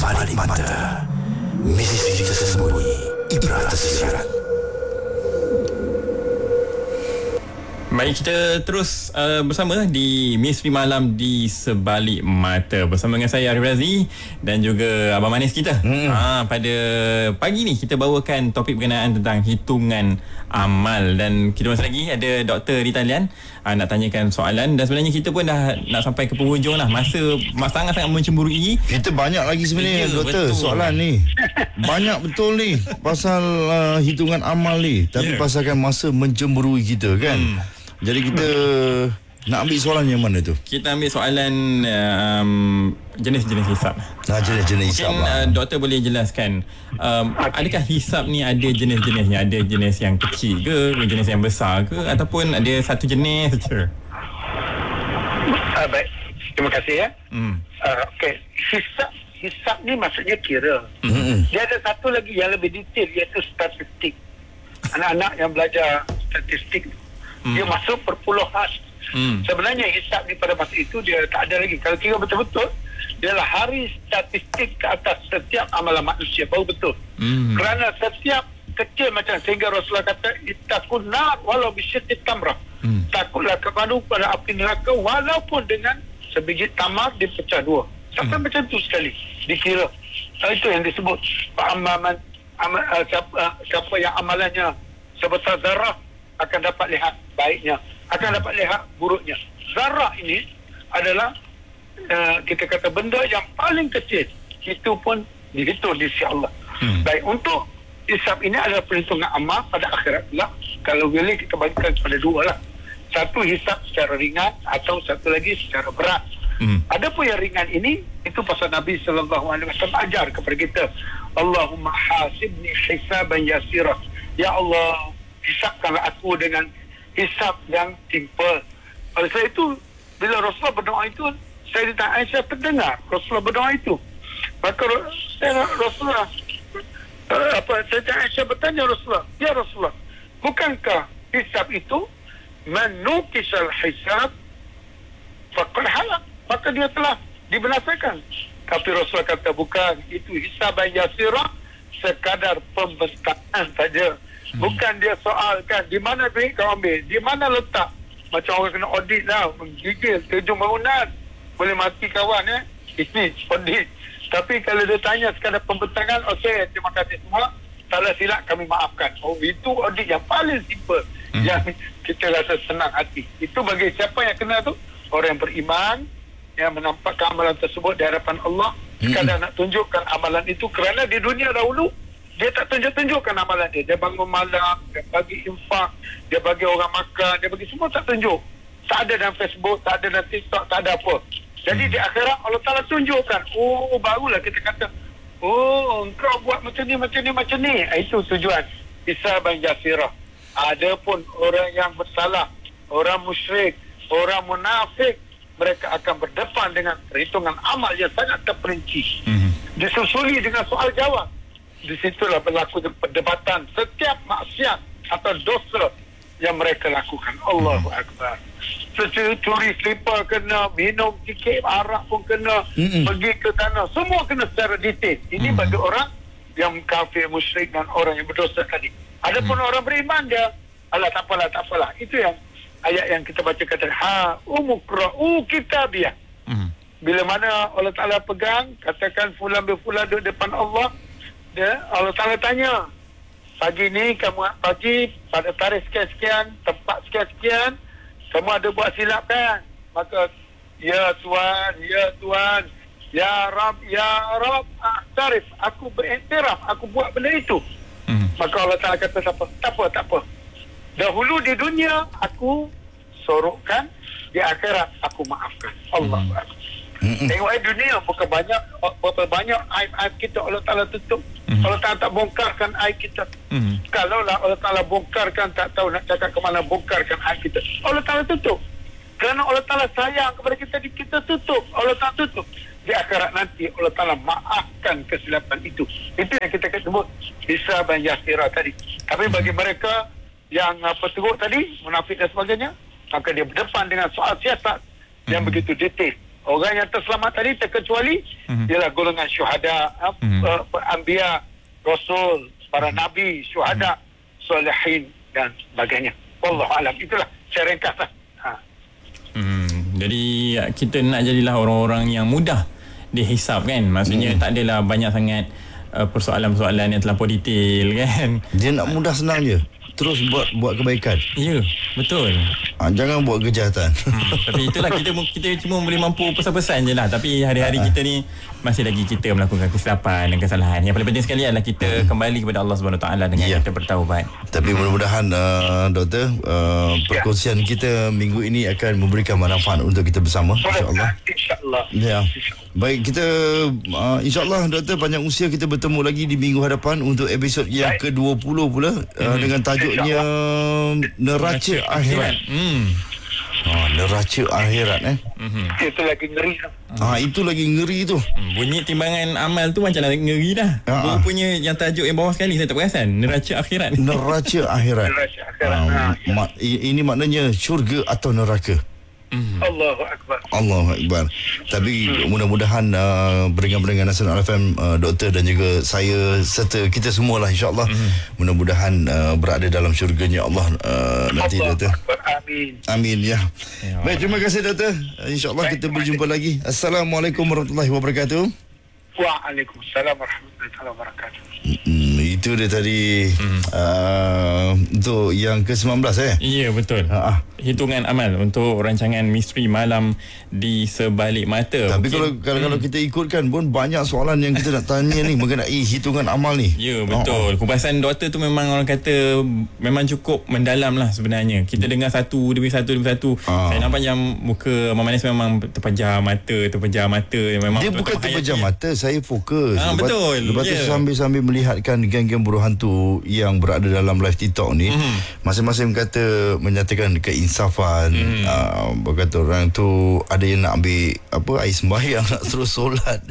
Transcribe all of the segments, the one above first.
balik mata, misteri tersembunyi, ibrah tersirat. Baik, kita terus bersama di Misteri Malam di Sebalik Mata bersama dengan saya Arif Razi dan juga Abang Manis kita. Pada pagi ni kita bawakan topik berkenaan tentang hitungan amal, dan kita masih lagi ada Dr. Rita Lian nak tanyakan soalan, dan sebenarnya kita pun dah nak sampai ke penghujung lah. Masa sangat-sangat mencemburui. Kita banyak lagi sebenarnya, doktor, betul. soalan ni. Banyak betul ni pasal hitungan amal ni. Tapi pasalkan masa mencemburui kita kan. Jadi kita nak ambil soalan yang mana tu? Kita ambil soalan jenis-jenis hisap. Jenis-jenis hisap Mungkin doktor boleh jelaskan, adakah hisap ni ada jenis-jenisnya? Ada jenis yang kecil ke, jenis yang besar ke, ataupun ada satu jenis saja? Baik, terima kasih ya. Okey, hisap ni maksudnya kira. Dia ada satu lagi yang lebih detail, iaitu statistik. Anak-anak yang belajar statistik, dia masuk perpuluhan. Sebenarnya hisap ni pada masa itu dia tak ada lagi. Kalau kira betul-betul, dia adalah hari statistik ke atas setiap amalan manusia, baru betul. Kerana setiap kecil, macam sehingga Rasulullah kata, ittaqun nar walau bisyittit tamrah. Takutlah kepada api neraka walaupun dengan sebiji tamar dipecah dua. Sampai macam tu sekali dikira. Itu yang disebut siapa yang amalannya sebesar zarah akan dapat lihat baiknya, akan dapat lihat buruknya. Zarah ini adalah kita kata benda yang paling kecil. Itu pun dihitung di sisi Allah. Baik, untuk hisab ini adalah perhitungan amal pada akhirat pula. Kalau boleh kita bagikan kepada dua lah. Satu hisab secara ringan, atau satu lagi secara berat. Adapun yang ringan ini, itu pasal Nabi SAW ajar kepada kita, Allahumma hasibni hisaban yasirah. Ya Allah, hisapkanlah aku dengan hisap yang simple. Oleh sebab itu, bila Rasulullah berdoa itu, Sayyidatina Aisyah terdengar Rasulullah berdoa itu. Maka Rasulullah Sayyidatina Aisyah bertanya Rasulullah, ya Rasulullah, bukankah hisap itu manukisal hisab faqad halak, maka dia telah dibinasakan? Tapi Rasulullah kata, bukan, itu hisaban yasirah, sekadar pembentaan saja. Bukan dia soalkan di mana duit kau ambil, di mana letak. Macam orang kena audit lah, menggigil 7 bangunan, boleh mati kawan ini audit. Tapi kalau dia tanya sekadar pembentangan, okey, terima kasih semua, salah silap kami maafkan. Itu audit yang paling simple, yang kita rasa senang hati. Itu bagi siapa yang kena tu, orang yang beriman, yang menampakkan amalan tersebut di hadapan Allah, sekadar nak tunjukkan amalan itu. Kerana di dunia dahulu dia tak tunjuk-tunjukkan amalan dia. Dia bangun malam, dia bagi infak, dia bagi orang makan, dia bagi semua, tak tunjuk. Tak ada dalam Facebook, tak ada dalam TikTok, tak ada apa. Jadi di akhirat Allah Ta'ala tunjukkan. Barulah kita kata, engkau buat macam ni, macam ni, macam ni. Itu tujuan hisaban yasirah. Adapun orang yang bersalah, orang musyrik, orang munafik, mereka akan berdepan dengan perhitungan amal yang sangat terperinci. Disusuli dengan soal jawab. Di situlah berlaku perdebatan setiap maksiat atau dosa yang mereka lakukan. Allahu Akbar. Curi selipar kena, minum sikit arak pun kena, pergi ke tanah, semua kena secara detail. Ini bagi orang yang kafir, musyrik dan orang yang berdosa tadi. Adapun orang beriman, dia tak apalah. Itu yang ayat yang kita baca kata, umukra'u kitabiyah. Bila mana Allah Ta'ala pegang, katakan fulan berfulan duduk depan Allah, Allah Ta'ala tanya, pagi ni kamu pagi pada tarikh sekian-sekian, tempat sekian-sekian, kamu ada buat silap kan? Maka, ya Tuhan, ya Rab, tarikh, aku beriktiraf, aku buat benda itu. Maka Allah Ta'ala kata, tak apa. Dahulu di dunia aku sorokkan, di akhirat aku maafkan. Allah Akbar. Tengok dunia berapa banyak aib-aib kita Allah Ta'ala tutup. Allah Ta'ala tak bongkarkan aib kita. Kalaulah Allah Ta'ala bongkarkan, tak tahu nak cakap ke mana bongkarkan aib kita. Allah Ta'ala tutup. Kerana Allah Ta'ala sayang kepada kita, kita tutup. Allah Ta'ala tutup. Di akhirat nanti Allah Ta'ala maafkan kesilapan itu. Itu yang kita sebut hisaban yasirah tadi. Tapi bagi mereka yang teruk tadi, munafik dan sebagainya, maka dia berdepan dengan soal siasat yang begitu detail. Orang yang terselamat tadi terkecuali ialah golongan syuhada, anbiya, rasul, para nabi, syuhada, solehin dan sebagainya. Wallahu alam. Itulah saya ringkaslah. Jadi kita nak jadilah orang-orang yang mudah dihisap kan. Maksudnya tak adalah banyak sangat persoalan-persoalan yang terlampau detail kan. Dia nak mudah senang je. Terus buat kebaikan. Ya, betul. Jangan buat kejahatan. Tapi itulah kita cuma boleh mampu pesan-pesan je lah. Tapi hari-hari kita ni masih lagi kita melakukan kesilapan dan kesalahan. Yang paling penting sekali adalah kita kembali kepada Allah SWT dengan kita bertaubat. Tapi mudah-mudahan Doktor, perkongsian kita minggu ini akan memberikan manfaat untuk kita bersama, insya-Allah. Insya-Allah. Ya. Baik, kita insya-Allah Doktor, panjang usia kita bertemu lagi di minggu hadapan untuk episod yang ke-20 pula dengan tajuknya Neraca Akhirat. Neraca Akhirat Itu lagi ngeri. Itu lagi ngeri tu. Bunyi timbangan amal tu macam ngeri dah. Rupanya yang tajuk yang bawah sekali saya tak perasan. Neraca Akhirat. Neraca Akhirat. Neraca Akhirat. Ini maknanya syurga atau neraka. Allahu Akbar. Allahu Akbar. Tapi mudah-mudahan pendengar-pendengar Nasional FM, Doktor dan juga saya serta kita semualah, insya-Allah mudah-mudahan berada dalam syurganya Allah nanti, Doktor. Amin. Amin ya. Baik, terima kasih Doktor. InsyaAllah kita berjumpa lagi. Assalamualaikum warahmatullahi wabarakatuh. Waalaikumsalam warahmatullahi wabarakatuh. Itu dia tadi untuk yang ke-19 Ya, betul. Hitungan amal untuk rancangan Misteri Malam di Sebalik Mata. Tapi kalau kita ikutkan pun banyak soalan yang kita nak tanya ni mengenai hitungan amal ni. Ya, betul. Kupasan doktor tu memang orang kata memang cukup mendalam lah sebenarnya. Kita dengar satu demi satu. Saya nampak yang muka Abang Manis memang terpejam mata. Memang dia bukan terpejam mata, saya fokus. Betul. Lepas tu sambil melihatkan geng-geng buruh hantu yang berada dalam live TikTok ni, masing-masing kata menyatakan keinsafan. Berkata orang tu ada yang nak ambil air sembahyang, nak terus solat.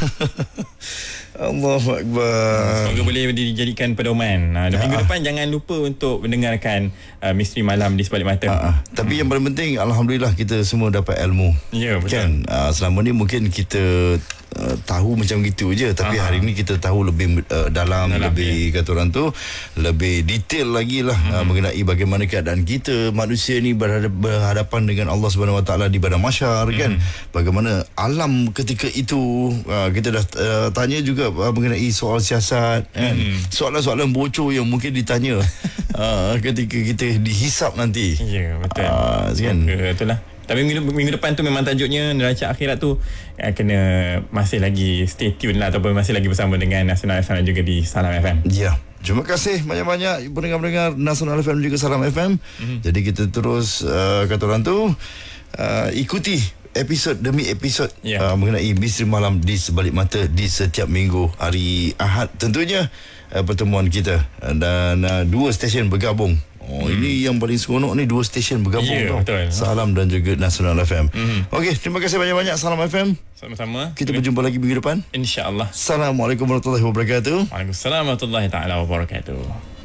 Allahu Akbar. Semoga boleh dijadikan pedoman. Dan minggu depan jangan lupa untuk mendengarkan Misteri Malam di Sebalik Mata. Tapi yang paling penting, alhamdulillah kita semua dapat ilmu. Ya, betul. Kan? Selama ni mungkin kita tahu macam gitu je, tapi hari ni kita tahu lebih dalam lebih kata orang tu lebih detail lagi lah mengenai bagaimana keadaan kita manusia ni berhadapan dengan Allah Subhanahu Wa Taala di padang mahsyar kan. Bagaimana alam ketika itu. Kita dah tanya juga mengenai soal siasat kan. Soalan-soalan bocor yang mungkin ditanya ketika kita dihisap nanti. Ya, betul. Kan? Betul lah. Tapi minggu depan tu memang tajuknya Neraca Akhirat tu kena masih lagi stay tune lah, ataupun masih lagi bersama dengan Nasional FM dan juga di Salam FM. Ya. Terima kasih banyak-banyak pendengar-pendengar Nasional FM juga Salam FM. Jadi kita terus kata orang tu ikuti episod demi episod mengenai Misteri Malam di Sebalik Mata di setiap minggu hari Ahad tentunya. Pertemuan kita dan dua stesen bergabung. Ini yang paling seronok ni, dua stesen bergabung. Betul. Salam dan juga Nasional FM. Okey, terima kasih banyak-banyak Salam FM. Sama-sama. Kita berjumpa lagi minggu depan, InsyaAllah. Assalamualaikum warahmatullahi wabarakatuh. Waalaikumsalam warahmatullahi taala wabarakatuh.